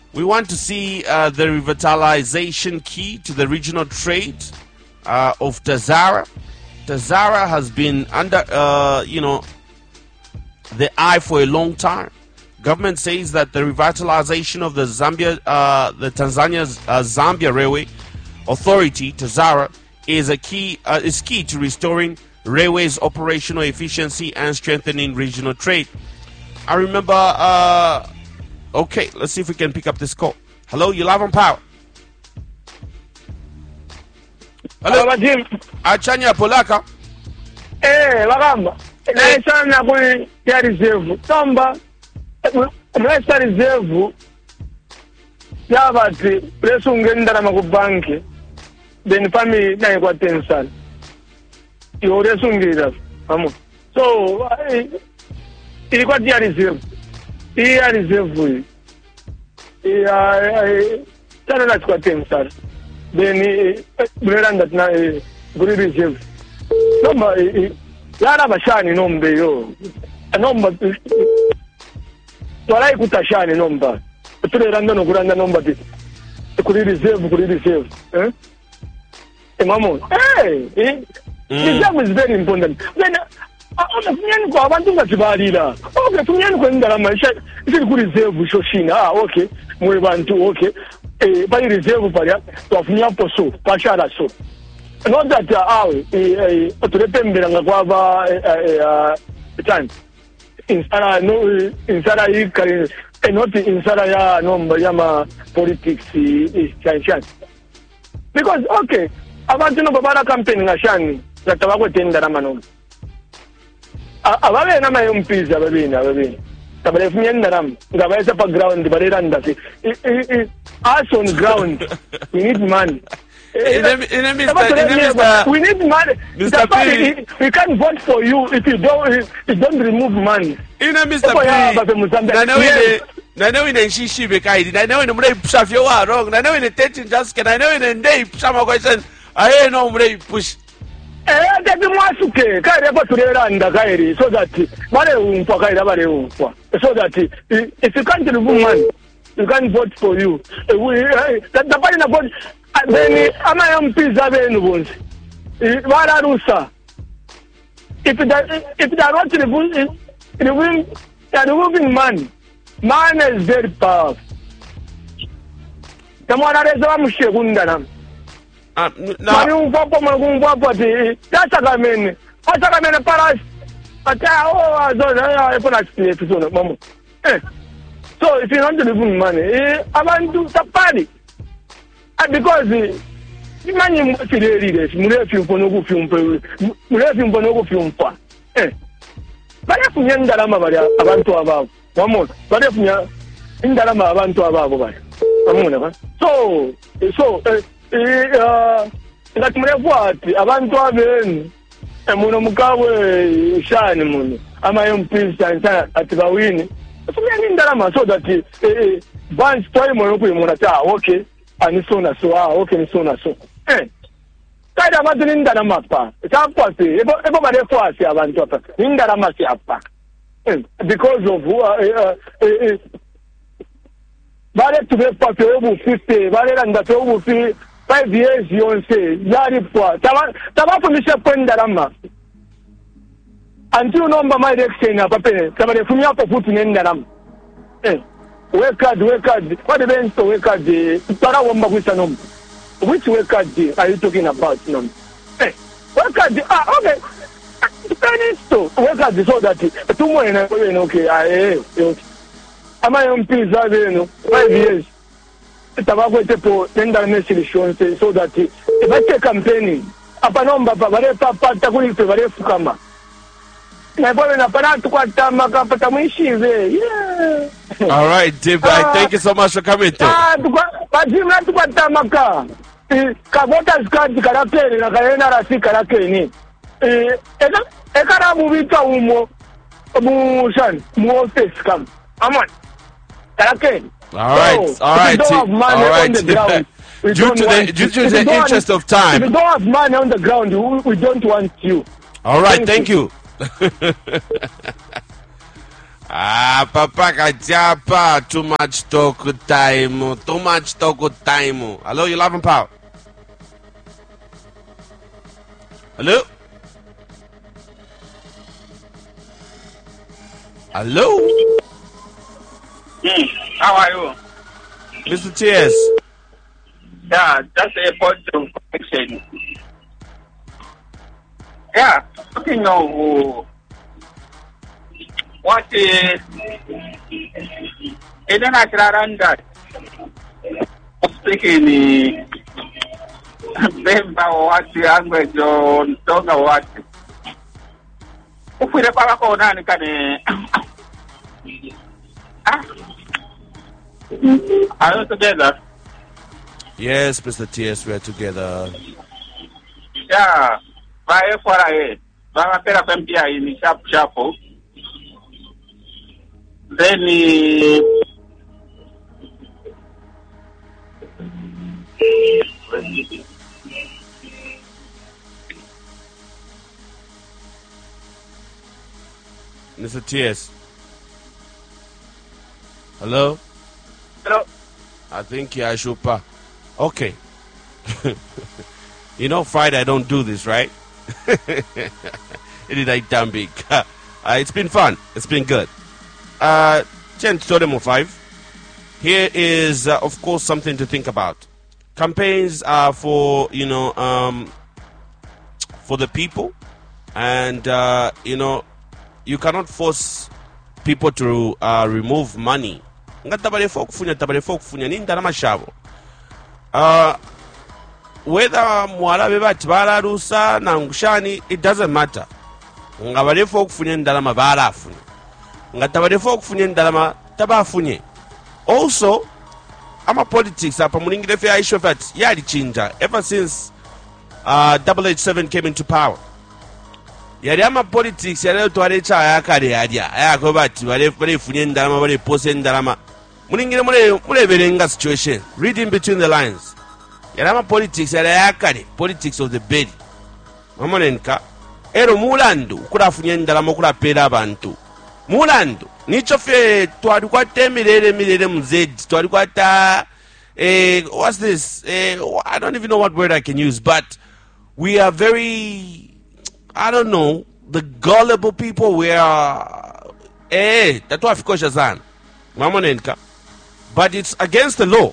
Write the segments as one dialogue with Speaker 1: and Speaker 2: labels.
Speaker 1: We want to see the revitalization key to the regional trade of Tazara. Tazara has been under, the eye for a long time. Government says that the revitalization of the Tanzania's Zambia Railway Authority, Tazara, is key to restoring railways' operational efficiency and strengthening regional trade. I remember. Okay, let's see if we can pick up this call. Hello, you live on Power. Hello,
Speaker 2: Jim.
Speaker 1: Achanya Polaka.
Speaker 2: Bagamba. Naisana kuli ya reserve. Tamba. Mwesa reserve. Yabati. Presu ngenda na banki. Then family na kwa tensal. Yore sungira. Amo. So, ilikuwa ya reserve. Iya reserve. Sana na kwa tensal. Then Brenda na guri reserve. Nomba yara bashani nombe yo. Nomba Twalai kutashani nomba. Tureranda no kuranda nomba ti. Kuri reserve. Mamo. Reserve is very important. Then funyani kwa abantu ngazibalira. Okay, funyani kwa ndalama isi kuri reserve shoshina. Okay. Mwe bantu okay. Bali reserve pala twafunya poso, pashara so. Not that turepembera ngakwava time. Insara hii not insara ya nomba yama politics chanchan. Because okay, abantu no babara campaign ngashani zatabakwe tenda ramano. Ababe nama MPs ababini. Tabale funyenda ram. Ngabaisa pa ground bareranda si. Us on ground. We need money.
Speaker 1: We need money.
Speaker 2: Mr. P. We can't vote for you if you don't remove money.
Speaker 1: Mr. P. Nana we shishi bekaidi. Nana we mure push you are wrong. Nana we teaching just can. Nana we day some question. I no mure push.
Speaker 2: That mwasuke kaire kwa tureranda kaire so that bare umpa kaire bare umpa so that if you can't remove money you can't vote for you. The party na vote. Then ama MPs abenu bonse. Wala rusa. If they are not removing money is very powerful. Tamara reza mushegunda nam. Mani umpopo mungumpopo ti. Asakamene paras. Ata azona epona explain to mama. So if you want to remove money, abantu tapali. Because money mufireri murefi mpono kufyumpa barafunya ndalama bari abantu ababo wamona barafunya indalama abantu ababo bari wamona ba so ngati murefu ati abantu abenu muno mukawe shani muno ama MPs sansa ati bawini funya indalama so that ban story moyo kuyimona ta okay ani so na so okay ni so na so kaida abantu nindarama pa tapwa pe ebo bare kwasi abantu apa nindarama si apa because of bare tube pa pe obu 50 bare randa pe obu 5 years yonse yari kwa taba fumisha kwendarama until number my election apa pe tabare fumya po futu nindarama Wake card. What events to wake card? Para wamba kusanom. Which wake card are you talking about? No. Wake card. Okay. So wake card so that tomorrow okay. Am I on pizza? 5 years. Tabako tepo tenda message so that if I take campaigning, apa nomba pa bare papa takuli pe bare fukama. Na bwana na para tukwata makapata mwishive. Yeah.
Speaker 1: All right, Dave. Thank you so much for coming.
Speaker 2: Bajimla tukwata maka. Kabota skadi karakeni na kaena rasi karakeni. Ekara mubita umo mushan mu office kam. Amon. Karakeni.
Speaker 1: All right. Due to the interest of time.
Speaker 2: If you don't have money on the ground, we don't want you.
Speaker 1: All right, thank you. Papa Kajapa, too much talk time. Too much talk time. Hello, you laughing pal? Hello? Hello?
Speaker 3: How are you?
Speaker 1: Mr. Tears.
Speaker 3: Yeah, that's a point of connection. Yeah, talking of what is international that speaking Bemba what language on Tonga what ufire para kona ni kane are you together?
Speaker 1: Yes, Mr. Tears, we are together.
Speaker 3: Yeah, vai fora aí. Vai pela PMPI aí, sharp. Then
Speaker 1: Mr. Tears. Hello?
Speaker 3: hello.
Speaker 1: I think yeah, Shupa. Okay. You know, Friday I don't do this, right? It is like damn big. It's been fun. It's been good. Gent Todemo 5. Here is, of course, something to think about. Campaigns are for, for the people. And, you cannot force people to remove money. Whether mwalabe bati balalusa na ngushani, it doesn't matter. Nga balefo okufunye ndalama balafunye. Nga tabalefo okufunye ndalama tabafunye. Also, ama politics apa mulingire fe aisho fat yali chinja ever since WH7 came into power. Yali ama politics yali twale cha yakale yalya. Ayako bati balefunye ndalama bale pose ndalama. Mulingire muleberenga situation. Read in between the lines. Yarama politics yakale, politics of the belly. Mamonenka ero mulandu kulafunye ndalama kulapera abantu. Mulandu nicho fe twalikwata emirere muzedi twalikwata what's this? I don't even know what word I can use, but we are very, I don't know, the gullible people. We are tatwafikosha sana. Mamonenka. But it's against the law.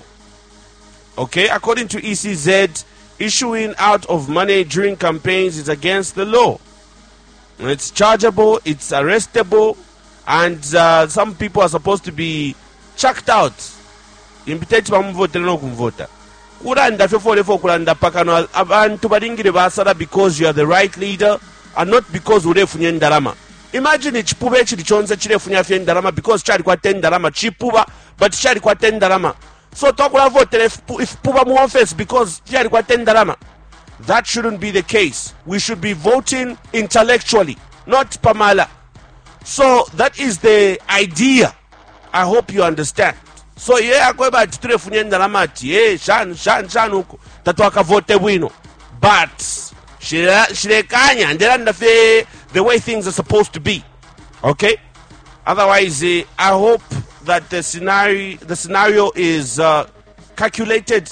Speaker 1: Okay, according to ECZ, issuing out of money during campaigns is against the law. It's chargeable, it's arrestable, and some people are supposed to be chucked out. Impiteti bamuvotera nokumvota. Kulanda fefo kulanda pakano abantu balingire basala because you are the right leader and not because urefunye ndalama. Imagine chipuba ekiri chonze chirefunya fye ndalama because chali kwa 10 ndalama chipuba but chali kwa 10 ndalama. So talk vote if Puba mu office because chali kwa 10 ndalama. That shouldn't be the case. We should be voting intellectually, not pamala. So that is the idea. I hope you understand. So yeah, kweba turefunye ndalama ati shan uko tatwaka vote bwino. But shirekanya ndera ndafe the way things are supposed to be. Okay? Otherwise, I hope that the scenario is calculated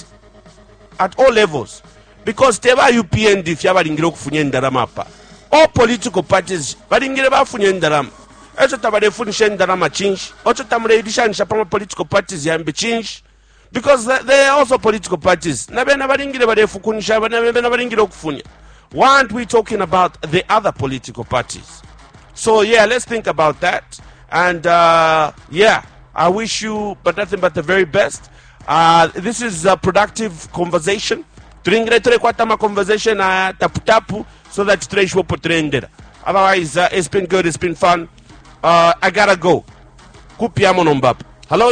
Speaker 1: at all levels. Because teba UPND fya balingire okufunye ndalama apa. All political parties balingire bafunye ndalama. Echo tabalefunisha ndalama change. Ocho tamuleidishanisha pama political parties yambe change. Because they are also political parties. Nabena balingire balefukunisha nabena balingire okufunya. Why aren't we talking about the other political parties? So yeah, let's think about that. And yeah, I wish you but nothing but the very best. This is a productive conversation. Turingire kwata ma conversation tapu so that tureishwo potrendera. Otherwise, it's been good, it's been fun. I gotta go. Kupiamo nombab. Hello?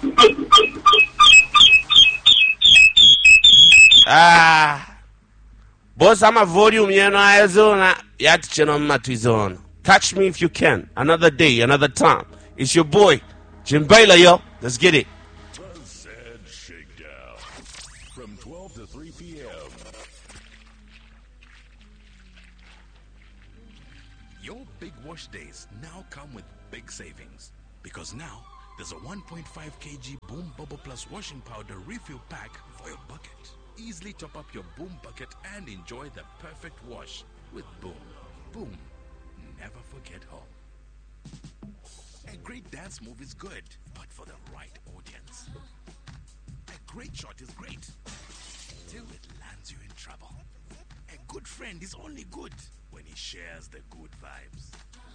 Speaker 1: Boss, I'm a volume, Arizona. Catch me if you can. Another day, another time. It's your boy, Jim Baylor, yo. Let's get it.
Speaker 4: Said Shakedown from 12 to 3 p.m. Your big wash days now come with big savings.
Speaker 5: Because now, there's a 1.5 kg Boom Bubble Plus washing powder refill pack for your bucket. Easily top up your Boom bucket and enjoy the perfect wash with Boom. Boom. Never forget home. A great dance move is good, but for the right audience. A great shot is great, till it lands you in trouble. A good friend is only good when he shares the good vibes.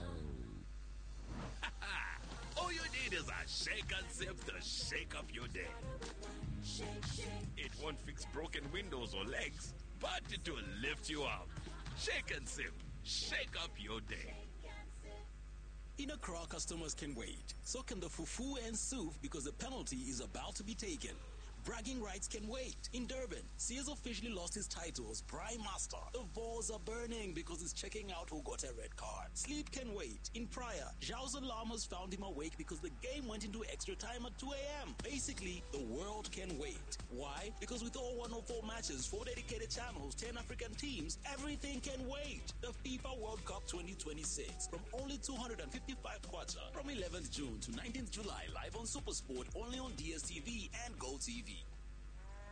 Speaker 5: All you need is a shake and sip to shake up your day. It won't fix broken windows or legs, but it will lift you up. Shake and sip. Shake up your day.
Speaker 6: In Accra, customers can wait. So can the fufu and soup because the penalty is about to be taken. Bragging rights can wait. In Durban, Sears officially lost his title as Prime Master. The balls are burning because he's checking out who got a red card. Sleep can wait. In Praia, Zhao's alarmers found him awake because the game went into extra time at 2 a.m. Basically, the world can wait. Why? Because with all 104 matches, 4 dedicated channels, 10 African teams, everything can wait. The FIFA World Cup 2026 from only 255 kwacha from 11th June to 19th July live on SuperSport only on DSTV and GoTV.